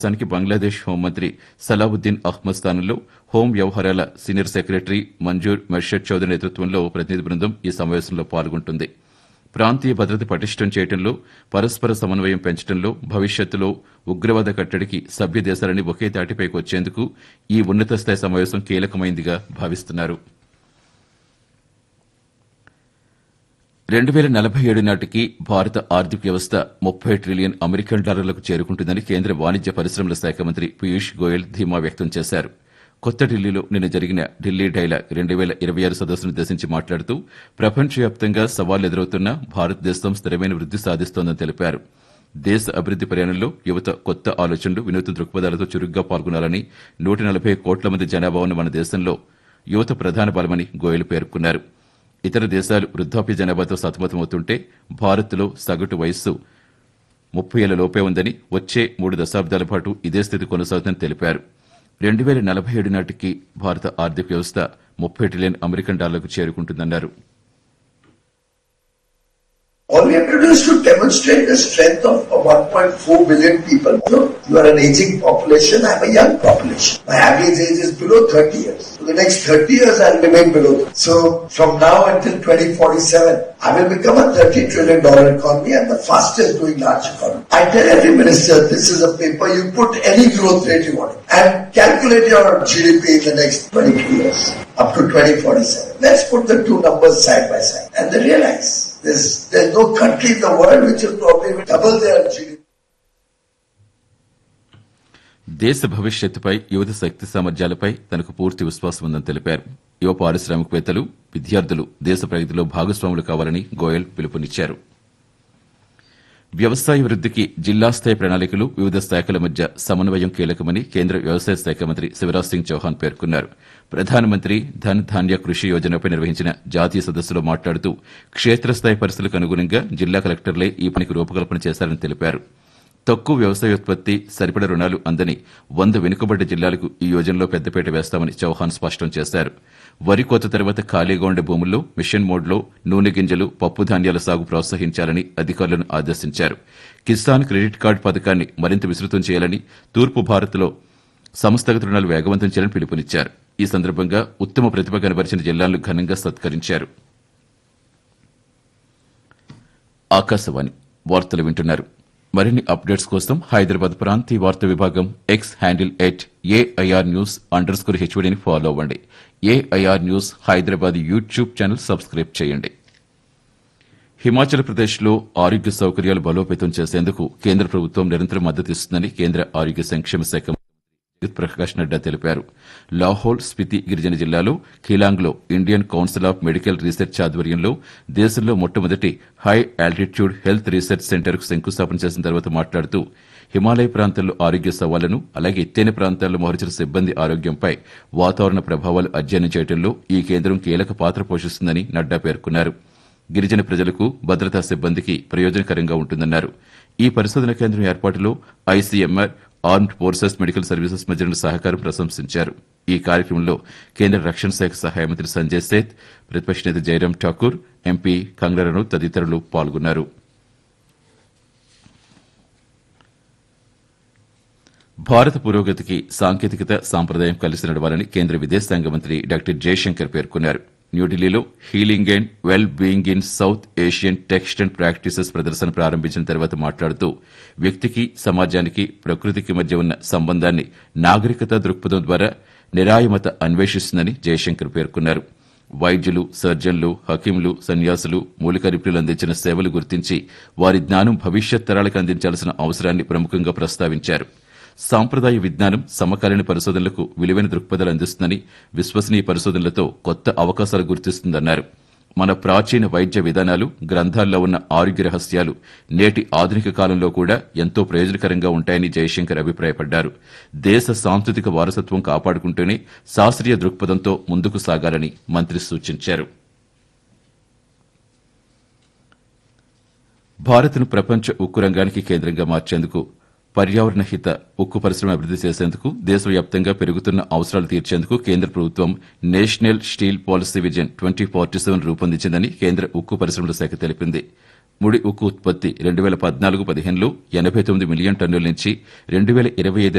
సమావేశానికి బంగ్లాదేశ్ హోంమంత్రి సలావుద్దీన్ అహ్మద్ స్థానంలో హోం వ్యవహారాల సీనియర్ సెక్రటరీ మంజూర్ మెర్షద్ చౌదరి నేతృత్వంలో ప్రతినిధి బృందం ఈ సమావేశంలో పాల్గొంటుంది. ప్రాంతీయ భద్రత పటిష్టం చేయడంలో, పరస్పర సమన్వయం పెంచడంలో, భవిష్యత్తులో ఉగ్రవాద కట్టడికి సభ్య దేశాలని ఒకే తాటిపైకి వచ్చేందుకు ఈ ఉన్నత స్థాయి సమావేశం కీలకమైందిగా భావిస్తున్నారు. 2047 నాటికి భారత ఆర్థిక వ్యవస్థ $30 ట్రిలియన్ అమెరికన్ డాలర్లకు చేరుకుంటుందని కేంద్ర వాణిజ్య పరిశ్రమల శాఖ మంత్రి పీయూష్ గోయల్ ధీమా వ్యక్తం చేశారు. కొత్త ఢిల్లీలో నిన్న జరిగిన ఢిల్లీ డైలాగ్ 2026 సదస్సును ఉద్దేశించి మాట్లాడుతూ ప్రపంచవ్యాప్తంగా సవాళ్లు ఎదురవుతున్నా భారతదేశం స్థిరమైన వృద్ది సాధిస్తోందని తెలిపారు. దేశ అభివృద్ది ప్రయాణంలో యువత కొత్త ఆలోచనలు, వినూత్న దృక్పథాలతో చురుగ్గా పాల్గొనాలని, 140 కోట్ల మంది జనాభా ఉన్న మన దేశంలో యువత ప్రధాన బలమని గోయల్ పేర్కొన్నారు. ఇతర దేశాలు వృద్ధాప్య జనాభాతో సతమతమవుతుంటే భారత్లో సగటు వయస్సు 30 ఏళ్ల లోపే ఉందని, వచ్చే 3 దశాబ్దాల పాటు ఇదే స్థితి కొనసాగుతుందని తెలిపారు. 2047 నాటికి భారత ఆర్థిక వ్యవస్థ $30 ట్రిలియన్ అమెరికన్ డాలర్లకు చేరుకుంటుందన్నారు. All we have to do is to demonstrate the strength of 1.4 billion people. You are an aging population, I am a young population. My average age is below 30 years. For the next 30 years, I will remain below. So, from now until 2047, I will become a $30 trillion economy and the fastest growing large economy. I tell every minister, this is a paper, you put any growth rate you want and calculate your GDP in the next 22 years, up to 2047. Let's put the two numbers side by side and then realize. There's no country in the world which will probably double their GDP. దేశ భవిష్యత్తుపై, యువత శక్తి సామర్థ్యాలపై తనకు పూర్తి విశ్వాసం ఉందని తెలిపారు. యువ పారిశ్రామికవేత్తలు, విద్యార్థులు దేశ ప్రగతిలో భాగస్వాములు కావాలని గోయల్ పిలుపునిచ్చారు. వ్యవసాయ వృద్దికి జిల్లా స్థాయి ప్రణాళికలు, వివిధ శాఖల మధ్య సమన్వయం కీలకమని కేంద్ర వ్యవసాయ శాఖ మంత్రి శివరాజ్ సింగ్ చౌహాన్ పేర్కొన్నారు. ప్రధానమంత్రి ధన్ ధాన్య కృషి యోజనపై నిర్వహించిన జాతీయ సదస్సులో మాట్లాడుతూ క్షేత్రస్థాయి పరిస్థితులకు అనుగుణంగా జిల్లా కలెక్టర్లే ఈ పనికి రూపకల్పన చేశారని తెలిపారు. తక్కువ వ్యవసాయోత్పత్తి, సరిపడ రుణాలు అందని 100 వెనుకబడ్డ జిల్లాలకు ఈ యోజనలో పెద్దపీట వేస్తామని చౌహాన్ స్పష్టం చేశారు. వరి కోత తర్వాత ఖాళీగా ఉండే భూముల్లో మిషన్ మోడ్లో నూనె గింజలు, పప్పు ధాన్యాల సాగు ప్రోత్సహించాలని అధికారులను ఆదేశించారు. కిసాన్ క్రెడిట్ కార్డు పథకాన్ని మరింత విస్తృతం చేయాలని, తూర్పు భారత్లో సంస్థాగత రుణాలు వేగవంతం చేయాలని పిలుపునిచ్చారు. ఈ సందర్భంగా ఉత్తమ ప్రతిభ కనబరిచిన జిల్లాలను ఘనంగా సత్కరించారు. ఆకాశవాణి వార్తలు వింటున్నారు. మరిన్ని అప్డేట్స్ కోసం హైదరాబాద్ ప్రాంతీయ వార్తా విభాగం ఎక్స్ హ్యాండిల్ @AIR_News_HVDని ఫాలో అవ్వండి. AIR news Hyderabad YouTube channel subscribe చేయండి. హిమాచల్ ప్రదేశ్లో ఆరోగ్య సౌకర్యాలు బలోపేతం చేసేందుకు కేంద్ర ప్రభుత్వం నిరంతరం మద్దతిస్తుందని కేంద్ర ఆరోగ్య సంక్షేమ శాఖ జగత్ ప్రకాష్ నడ్డా తెలిపారు. లాహౌల్ స్పితి గిరిజన జిల్లాలో కిలాంగ్లో Indian council of medical research ఆధ్వర్యంలో దేశంలో మొట్టమొదటి హై ఆల్టిట్యూడ్ హెల్త్ రీసెర్చ్ సెంటర్కు శంకుస్థాపన చేసిన తర్వాత మాట్లాడుతూ హిమాలయ ప్రాంతాల్లో ఆరోగ్య సవాళ్లను, అలాగే ఎత్తైన ప్రాంతాల్లో మోహరించిన సిబ్బంది ఆరోగ్యంపై వాతావరణ ప్రభావాలు అధ్యయనం చేయడంలో ఈ కేంద్రం కీలక పాత్ర పోషిస్తుందని నడ్డా పేర్కొన్నారు. గిరిజన ప్రజలకు, భద్రతా సిబ్బందికి ప్రయోజనకరంగా ఉంటుందన్నారు. ఈ పరిశోధన కేంద్రం ఏర్పాటులో ICMR, armed forces, medical services మధ్య సహకారం ప్రశంసించారు. ఈ కార్యక్రమంలో కేంద్ర రక్షణ శాఖ సహాయ మంత్రి సంజయ్ సేత్, ప్రతిపక్ష నేత జైరాం ఠాకూర్, ఎంపీ కంగనా రనౌత్ తదితరులు పాల్గొన్నారు. భారత పురోగతికి సాంకేతికత, సాంప్రదాయం కలిసి నడవాలని కేంద్ర విదేశాంగ మంత్రి డాక్టర్ జయశంకర్ పేర్కొన్నారు. న్యూఢిల్లీలో healing and well being in south Asian text and practices ప్రదర్శన ప్రారంభించిన తర్వాత మాట్లాడుతూ వ్యక్తికి, సమాజానికి, ప్రకృతికి మధ్య ఉన్న సంబంధాన్ని నాగరికత దృక్పథం ద్వారా నిరాయమత అన్వేషిస్తుందని జయశంకర్ పేర్కొన్నారు. వైద్యులు, సర్జన్లు, హకీంలు, సన్యాసులు, మూలిక నిపుణులు అందించిన సేవలు గుర్తించి వారి జ్ఞానం భవిష్యత్ తరాలకు అందించాల్సిన అవసరాన్ని ప్రముఖంగా ప్రస్తావించారు. సాంప్రదాయ విజ్ఞానం సమకాలీన పరిశోధనలకు విలువైన దృక్పథాలు అందిస్తుందని, విశ్వసనీయ పరిశోధనలతో కొత్త అవకాశాలు గుర్తిస్తుందన్నారు. మన ప్రాచీన వైద్య విధానాలు, గ్రంథాల్లో ఉన్న ఆరోగ్య రహస్యాలు నేటి ఆధునిక కాలంలో కూడా ఎంతో ప్రయోజనకరంగా ఉంటాయని జయశంకర్ అభిప్రాయపడ్డారు. దేశ సాంస్కృతిక వారసత్వం కాపాడుకుంటూనే శాస్త్రీయ దృక్పథంతో ముందుకు సాగాలని మంత్రి సూచించారు. భారత్ను ప్రపంచ ఉక్కు రంగానికి కేంద్రంగా మార్చేందుకు, పర్యావరణ హిత ఉక్కు పరిశ్రమ అభివృద్ది చేసేందుకు, దేశవ్యాప్తంగా పెరుగుతున్న అవసరాలు తీర్చేందుకు కేంద్ర ప్రభుత్వం నేషనల్ స్టీల్ పాలసీ విజన్ 2047 రూపొందించిందని కేంద్ర ఉక్కు పరిశ్రమల శాఖ తెలిపింది. ముడి ఉక్కు ఉత్పత్తి 2014-15లో 89 మిలియన్ టన్నుల నుంచి 2025